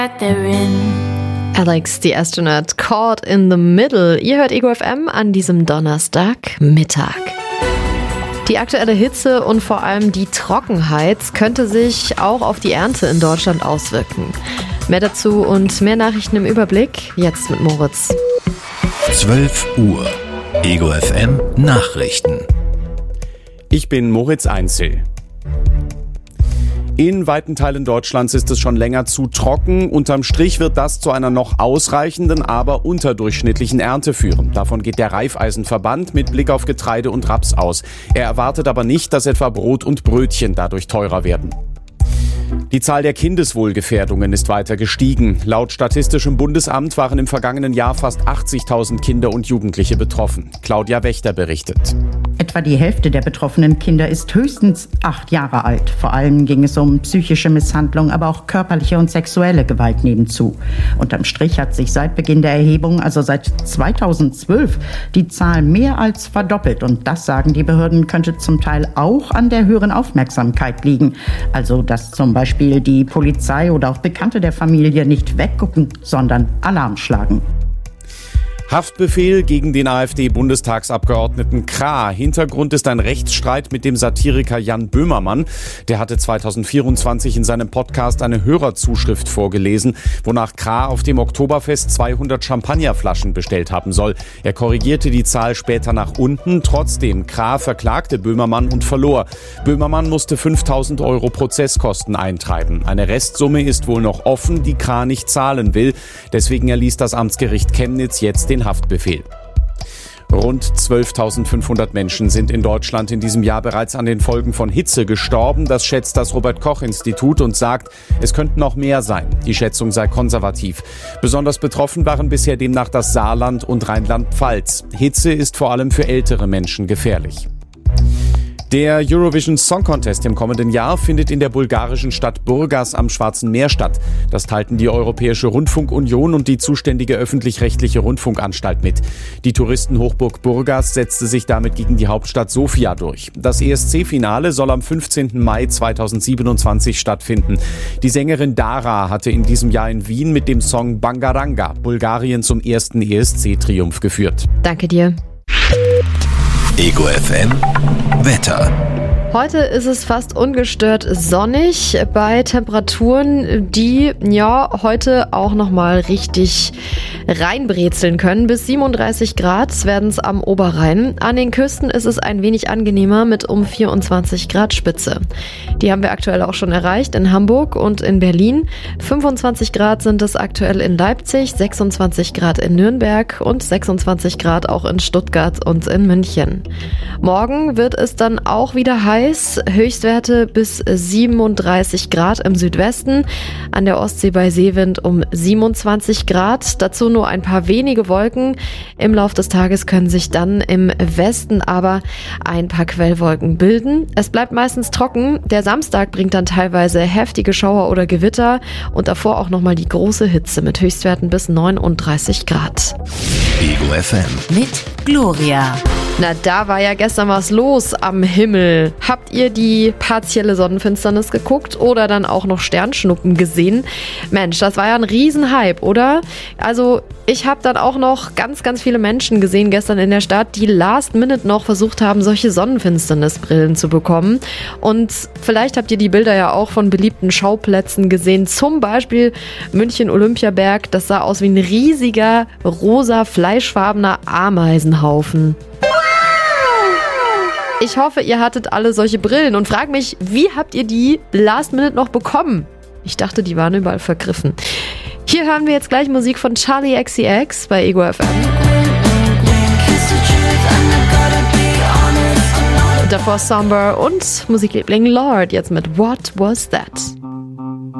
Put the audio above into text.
Alex the Astronaut, Caught in the Middle. Ihr hört Ego FM an diesem Donnerstagmittag. Die aktuelle Hitze und vor allem die Trockenheit könnte sich auch auf die Ernte in Deutschland auswirken. Mehr dazu und mehr Nachrichten im Überblick, jetzt mit Moritz. 12 Uhr. Ego FM Nachrichten. Ich bin Moritz Einzel. In weiten Teilen Deutschlands ist es schon länger zu trocken. Unterm Strich wird das zu einer noch ausreichenden, aber unterdurchschnittlichen Ernte führen. Davon geht der Raiffeisenverband mit Blick auf Getreide und Raps aus. Er erwartet aber nicht, dass etwa Brot und Brötchen dadurch teurer werden. Die Zahl der Kindeswohlgefährdungen ist weiter gestiegen. Laut Statistischem Bundesamt waren im vergangenen Jahr fast 80.000 Kinder und Jugendliche betroffen. Claudia Wächter berichtet. Etwa die Hälfte der betroffenen Kinder ist höchstens 8 Jahre alt. Vor allem ging es um psychische Misshandlung, aber auch körperliche und sexuelle Gewalt nebenzu. Unterm Strich hat sich seit Beginn der Erhebung, also seit 2012, die Zahl mehr als verdoppelt. Und das, sagen die Behörden, könnte zum Teil auch an der höheren Aufmerksamkeit liegen. Also, dass zum Beispiel die Polizei oder auch Bekannte der Familie nicht weggucken, sondern Alarm schlagen. Haftbefehl gegen den AfD-Bundestagsabgeordneten Krah. Hintergrund ist ein Rechtsstreit mit dem Satiriker Jan Böhmermann. Der hatte 2024 in seinem Podcast eine Hörerzuschrift vorgelesen, wonach Krah auf dem Oktoberfest 200 Champagnerflaschen bestellt haben soll. Er korrigierte die Zahl später nach unten. Trotzdem, Krah verklagte Böhmermann und verlor. Böhmermann musste 5.000 € Prozesskosten eintreiben. Eine Restsumme ist wohl noch offen, die Krah nicht zahlen will. Deswegen erließ das Amtsgericht Chemnitz jetzt den Haftbefehl. Rund 12.500 Menschen sind in Deutschland in diesem Jahr bereits an den Folgen von Hitze gestorben. Das schätzt das Robert-Koch-Institut und sagt, es könnten noch mehr sein. Die Schätzung sei konservativ. Besonders betroffen waren bisher demnach das Saarland und Rheinland-Pfalz. Hitze ist vor allem für ältere Menschen gefährlich. Der Eurovision Song Contest im kommenden Jahr findet in der bulgarischen Stadt Burgas am Schwarzen Meer statt. Das teilten die Europäische Rundfunkunion und die zuständige öffentlich-rechtliche Rundfunkanstalt mit. Die Touristenhochburg Burgas setzte sich damit gegen die Hauptstadt Sofia durch. Das ESC-Finale soll am 15. Mai 2027 stattfinden. Die Sängerin Dara hatte in diesem Jahr in Wien mit dem Song Bangaranga Bulgarien zum ersten ESC-Triumph geführt. Danke dir. Ego FM Wetter. Heute ist es fast ungestört sonnig bei Temperaturen, die heute auch nochmal richtig reinbrezeln können. Bis 37 Grad werden es am Oberrhein. An den Küsten ist es ein wenig angenehmer mit um 24 Grad Spitze. Die haben wir aktuell auch schon erreicht in Hamburg und in Berlin. 25 Grad sind es aktuell in Leipzig, 26 Grad in Nürnberg und 26 Grad auch in Stuttgart und in München. Morgen wird es dann auch wieder heiß. Höchstwerte bis 37 Grad im Südwesten, an der Ostsee bei Seewind um 27 Grad, dazu nur ein paar wenige Wolken. Im Lauf des Tages können sich dann im Westen aber ein paar Quellwolken bilden. Es bleibt meistens trocken, der Samstag bringt dann teilweise heftige Schauer oder Gewitter und davor auch nochmal die große Hitze mit Höchstwerten bis 39 Grad. Ego FM mit Gloria. Na, da war ja gestern was los am Himmel. Habt ihr die partielle Sonnenfinsternis geguckt oder dann auch noch Sternschnuppen gesehen? Mensch, das war ja ein Riesenhype, oder? Also ich habe dann auch noch ganz, ganz viele Menschen gesehen gestern in der Stadt, die last minute noch versucht haben, solche Sonnenfinsternisbrillen zu bekommen. Und vielleicht habt ihr die Bilder ja auch von beliebten Schauplätzen gesehen. Zum Beispiel München Olympiaberg. Das sah aus wie ein riesiger, rosa, fleischfarbener Ameisenhaufen. Ich hoffe, ihr hattet alle solche Brillen und frag mich, wie habt ihr die last minute noch bekommen? Ich dachte, die waren überall vergriffen. Hier hören wir jetzt gleich Musik von Charli XCX bei Ego FM. Davor Somber und Musikliebling Lord jetzt mit What Was That?